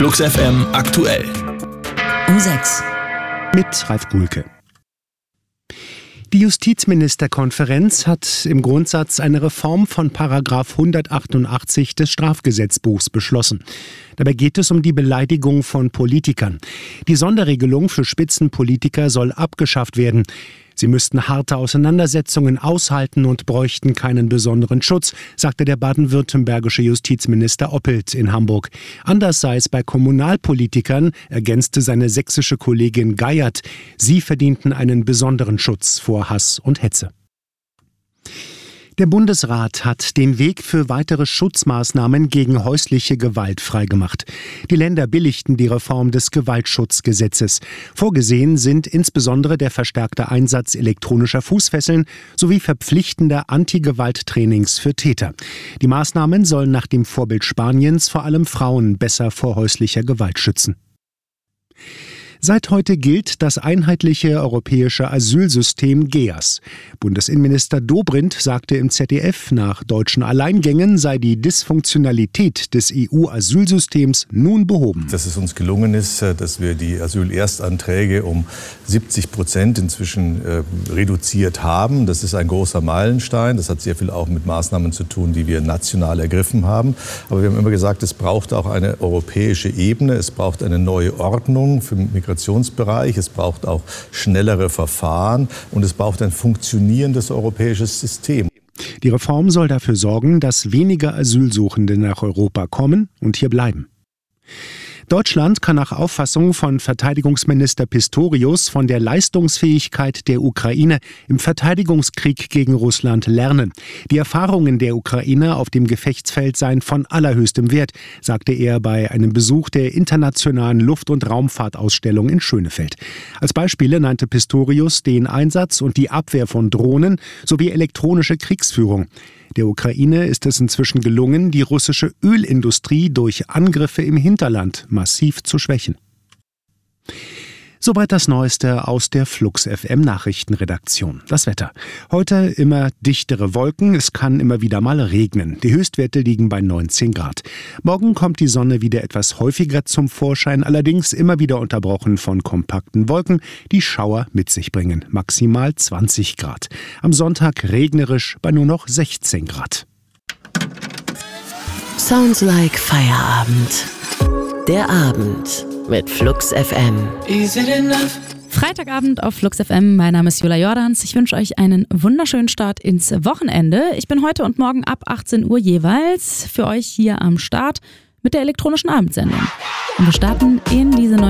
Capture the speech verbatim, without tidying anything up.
Flux F M aktuell. Um sechs. Mit Ralf Gulke. Die Justizministerkonferenz hat im Grundsatz eine Reform von Paragraph hundertachtundachtzig des Strafgesetzbuchs beschlossen. Dabei geht es um die Beleidigung von Politikern. Die Sonderregelung für Spitzenpolitiker soll abgeschafft werden. Sie müssten harte Auseinandersetzungen aushalten und bräuchten keinen besonderen Schutz, sagte der baden-württembergische Justizminister Oppelt in Hamburg. Anders sei es bei Kommunalpolitikern, ergänzte seine sächsische Kollegin Geiert. Sie verdienten einen besonderen Schutz vor Hass und Hetze. Der Bundesrat hat den Weg für weitere Schutzmaßnahmen gegen häusliche Gewalt freigemacht. Die Länder billigten die Reform des Gewaltschutzgesetzes. Vorgesehen sind insbesondere der verstärkte Einsatz elektronischer Fußfesseln sowie verpflichtender Anti-Gewalt-Trainings für Täter. Die Maßnahmen sollen nach dem Vorbild Spaniens vor allem Frauen besser vor häuslicher Gewalt schützen. Seit heute gilt das einheitliche europäische Asylsystem G E A S. Bundesinnenminister Dobrindt sagte im Z D F, nach deutschen Alleingängen sei die Dysfunktionalität des E U-Asylsystems nun behoben. Dass es uns gelungen ist, dass wir die Asylerstanträge um siebzig Prozent inzwischen äh, reduziert haben. Das ist ein großer Meilenstein. Das hat sehr viel auch mit Maßnahmen zu tun, die wir national ergriffen haben. Aber wir haben immer gesagt, es braucht auch eine europäische Ebene. Es braucht eine neue Ordnung für Migration. Migrationsbereich. Es braucht auch schnellere Verfahren und es braucht ein funktionierendes europäisches System. Die Reform soll dafür sorgen, dass weniger Asylsuchende nach Europa kommen und hier bleiben. Deutschland kann nach Auffassung von Verteidigungsminister Pistorius von der Leistungsfähigkeit der Ukraine im Verteidigungskrieg gegen Russland lernen. Die Erfahrungen der Ukrainer auf dem Gefechtsfeld seien von allerhöchstem Wert, sagte er bei einem Besuch der internationalen Luft- und Raumfahrtausstellung in Schönefeld. Als Beispiele nannte Pistorius den Einsatz und die Abwehr von Drohnen sowie elektronische Kriegsführung. Der Ukraine ist es inzwischen gelungen, die russische Ölindustrie durch Angriffe im Hinterland massiv zu schwächen. Soweit das Neueste aus der Flux F M Nachrichtenredaktion. Das Wetter. Heute immer dichtere Wolken, es kann immer wieder mal regnen. Die Höchstwerte liegen bei neunzehn Grad. Morgen kommt die Sonne wieder etwas häufiger zum Vorschein, allerdings immer wieder unterbrochen von kompakten Wolken, die Schauer mit sich bringen. Maximal zwanzig Grad. Am Sonntag regnerisch bei nur noch sechzehn Grad. Sounds like Feierabend. Der Abend mit Flux F M. Freitagabend auf Flux F M. Mein Name ist Julia Jordans. Ich wünsche euch einen wunderschönen Start ins Wochenende. Ich bin heute und morgen ab achtzehn Uhr jeweils für euch hier am Start mit der elektronischen Abendsendung. Und wir starten in diese neue